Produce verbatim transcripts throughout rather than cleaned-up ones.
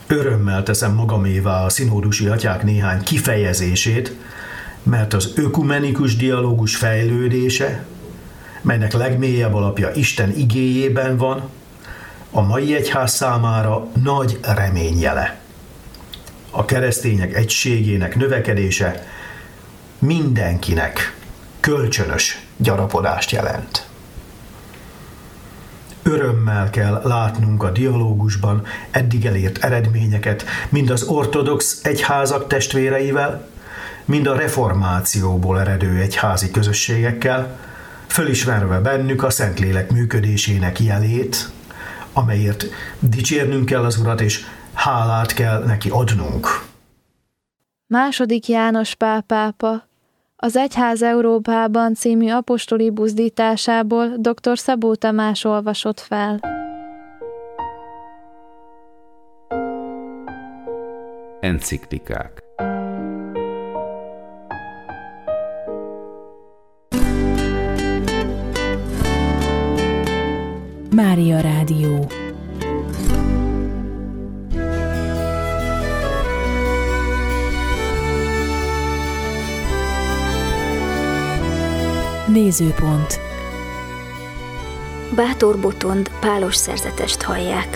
Örömmel teszem magamévá a szinódusi atyák néhány kifejezését, mert az ökumenikus dialógus fejlődése, melynek legmélyebb alapja Isten igéjében van, a mai egyház számára nagy reményjele. A keresztények egységének növekedése mindenkinek kölcsönös gyarapodást jelent. Örömmel kell látnunk a dialógusban eddig elért eredményeket, mind az ortodox egyházak testvéreivel, mind a reformációból eredő egyházi közösségekkel, fölismerve bennük a Szentlélek működésének jelét, amelyért dicsérnünk kell az Urat, és hálát kell neki adnunk. Második János Pál pápa az Egyház Európában című apostoli buzdításából dr. Szabó Tamás olvasott fel. Enciklikák. Mária Rádió. Nézőpont. Bátor Botond pálos szerzetest hallják.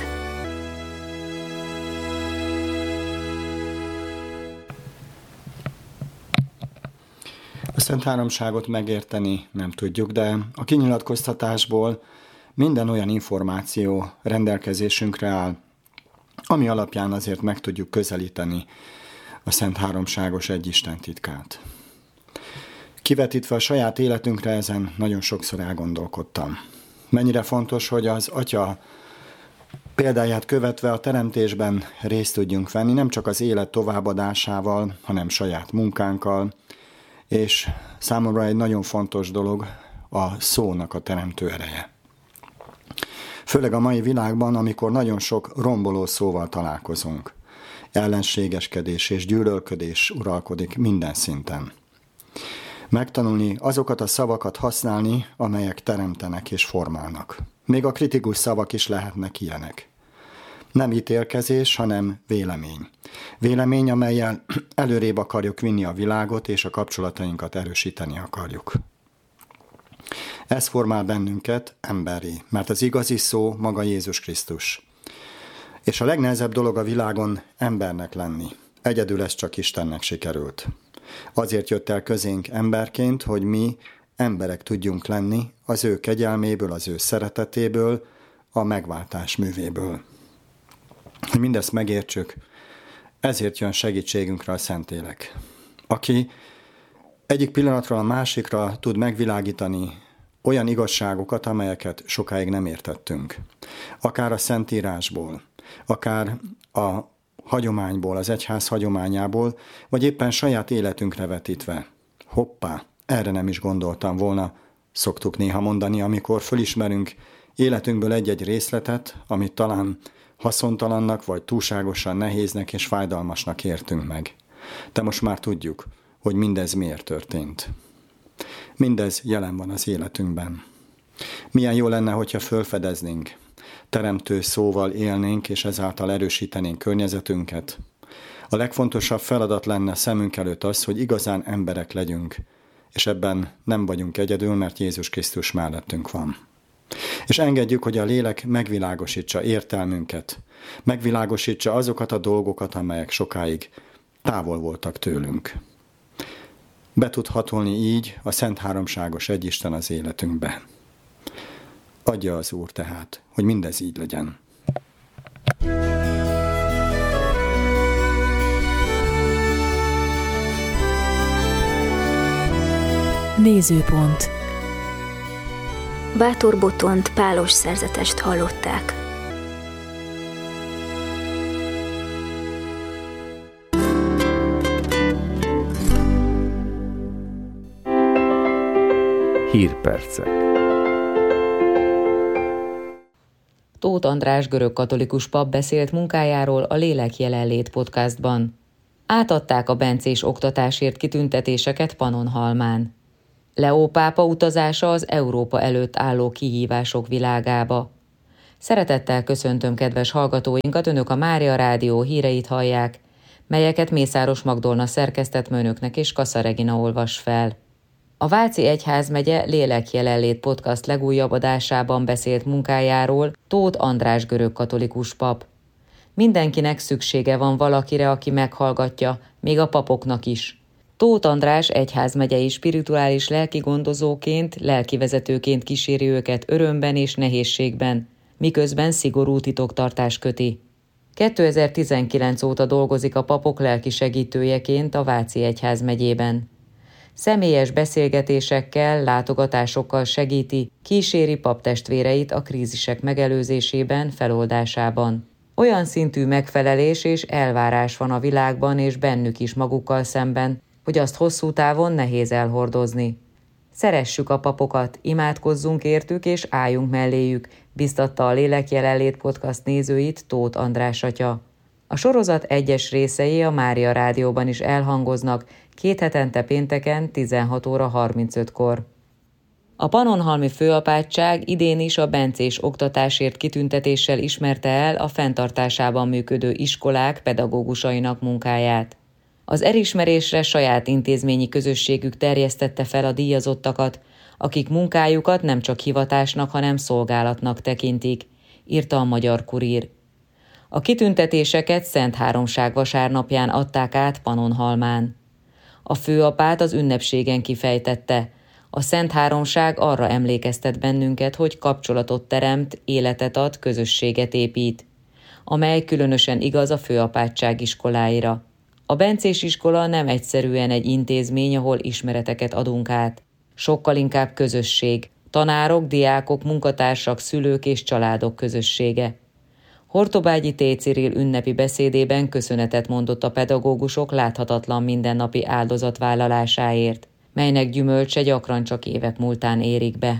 A Szent Háromságot megérteni nem tudjuk, de a kinyilatkoztatásból minden olyan információ rendelkezésünkre áll, ami alapján azért meg tudjuk közelíteni a Szent Háromságos Egyisten titkát. Kivetítve a saját életünkre ezen nagyon sokszor elgondolkodtam. Mennyire fontos, hogy az Atya példáját követve a teremtésben részt tudjunk venni, nem csak az élet továbbadásával, hanem saját munkánkkal, és számomra egy nagyon fontos dolog a szónak a teremtő ereje. Főleg a mai világban, amikor nagyon sok romboló szóval találkozunk. Ellenségeskedés és gyűlölködés uralkodik minden szinten. Megtanulni azokat a szavakat használni, amelyek teremtenek és formálnak. Még a kritikus szavak is lehetnek ilyenek. Nem ítélkezés, hanem vélemény. Vélemény, amellyel előrébb akarjuk vinni a világot, és a kapcsolatainkat erősíteni akarjuk. Ez formál bennünket emberré, mert az igazi szó maga Jézus Krisztus. És a legnehezebb dolog a világon embernek lenni. Egyedül ez csak Istennek sikerült. Azért jött el közénk emberként, hogy mi emberek tudjunk lenni az ő kegyelméből, az ő szeretetéből, a megváltás művéből. Hogy mindezt megértsük, ezért jön segítségünkre a Szentlélek, aki egyik pillanatról a másikra tud megvilágítani olyan igazságokat, amelyeket sokáig nem értettünk. Akár a Szentírásból, akár a hagyományból, az egyház hagyományából, vagy éppen saját életünkre vetítve. Hoppá, erre nem is gondoltam volna, szoktuk néha mondani, amikor fölismerünk életünkből egy-egy részletet, amit talán haszontalannak, vagy túlságosan nehéznek és fájdalmasnak értünk meg. De most már tudjuk, hogy mindez miért történt. Mindez jelen van az életünkben. Milyen jó lenne, hogyha felfedeznénk, teremtő szóval élnénk, és ezáltal erősítenénk környezetünket. A legfontosabb feladat lenne szemünk előtt az, hogy igazán emberek legyünk, és ebben nem vagyunk egyedül, mert Jézus Krisztus mellettünk van. És engedjük, hogy a lélek megvilágosítsa értelmünket, megvilágosítsa azokat a dolgokat, amelyek sokáig távol voltak tőlünk. Be tud hatolni így a Szent Háromságos Egyisten az életünkbe. Adja az Úr tehát, hogy mindez így legyen. Nézőpont. Bátor Botond pálos szerzetest hallották. Hírpercek. Tóth András görögkatolikus pap beszélt munkájáról a Lélek jelenlét podcastban. Átadták a bencés oktatásért kitüntetéseket Pannonhalmán. Leó pápa utazása az Európa előtt álló kihívások világába. Szeretettel köszöntöm kedves hallgatóinkat, Önök a Mária Rádió híreit hallják, melyeket Mészáros Magdolna szerkesztett, önöknek és Kassa Regina olvas fel. A Váci Egyházmegye Lélekjelenlét podcast legújabb adásában beszélt munkájáról Tóth András görögkatolikus pap. Mindenkinek szüksége van valakire, aki meghallgatja, még a papoknak is. Tóth András egyházmegyei spirituális lelkigondozóként, lelkivezetőként kíséri őket örömben és nehézségben, miközben szigorú titoktartás köti. kétezer-tizenkilenc óta dolgozik a papok lelki segítőjeként a Váci Egyházmegyében. Személyes beszélgetésekkel, látogatásokkal segíti, kíséri paptestvéreit a krízisek megelőzésében, feloldásában. Olyan szintű megfelelés és elvárás van a világban és bennük is magukkal szemben, hogy azt hosszú távon nehéz elhordozni. Szeressük a papokat, imádkozzunk értük és álljunk melléjük, biztatta a Lélekjelenlét podcast nézőit Tóth András atya. A sorozat egyes részei a Mária Rádióban is elhangoznak, két hetente pénteken tizenhat óra harmincötkor. A Pannonhalmi Főapátság idén is a bencés oktatásért kitüntetéssel ismerte el a fenntartásában működő iskolák pedagógusainak munkáját. Az elismerésre saját intézményi közösségük terjesztette fel a díjazottakat, akik munkájukat nem csak hivatásnak, hanem szolgálatnak tekintik, írta a Magyar Kurír. A kitüntetéseket Szentháromság vasárnapján adták át Pannonhalmán. A főapát az ünnepségen kifejtette: a Szentháromság arra emlékeztet bennünket, hogy kapcsolatot teremt, életet ad, közösséget épít, amely különösen igaz a főapátság iskoláira. A bencés iskola nem egyszerűen egy intézmény, ahol ismereteket adunk át. Sokkal inkább közösség, tanárok, diákok, munkatársak, szülők és családok közössége. Hortobágyi T. Cyril ünnepi beszédében köszönetet mondott a pedagógusok láthatatlan mindennapi áldozatvállalásáért, melynek gyümölcse gyakran csak évek múltán érik be.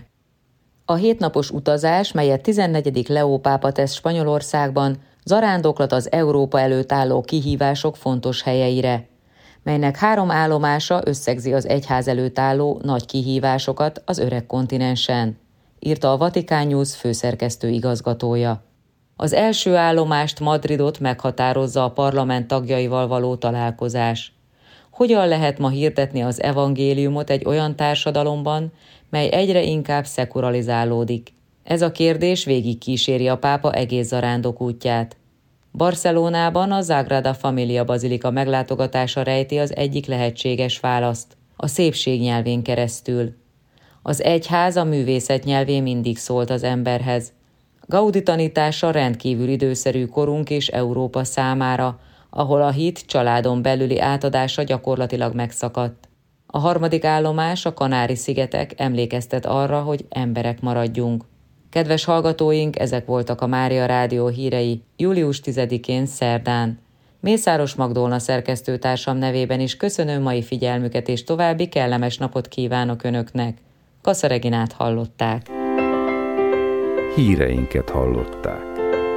A hétnapos utazás, melyet tizennegyedik Leó pápa tesz Spanyolországban, zarándoklat az Európa előtt álló kihívások fontos helyeire, melynek három állomása összegzi az egyház előtt álló nagy kihívásokat az öreg kontinensen, írta a Vatikán News főszerkesztő igazgatója. Az első állomást, Madridot meghatározza a parlament tagjaival való találkozás. Hogyan lehet ma hirdetni az evangéliumot egy olyan társadalomban, mely egyre inkább szekulalizálódik? Ez a kérdés végig kíséri a pápa egész zarándok útját. Barcelonában a Sagrada Familia bazilika meglátogatása rejti az egyik lehetséges választ, a szépség nyelvén keresztül. Az egyház a művészet nyelvén mindig szólt az emberhez. Gaudi tanítása rendkívül időszerű korunk és Európa számára, ahol a hit családon belüli átadása gyakorlatilag megszakadt. A harmadik állomás, a Kanári-szigetek emlékeztet arra, hogy emberek maradjunk. Kedves hallgatóink, ezek voltak a Mária Rádió hírei július tizedikén szerdán. Mészáros Magdolna szerkesztőtársam nevében is köszönöm mai figyelmüket, és további kellemes napot kívánok Önöknek. Kassa Reginát hallották. Híreinket hallották.